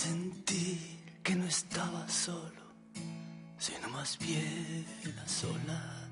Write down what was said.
sentir que no estaba solo, sino más bien a solas.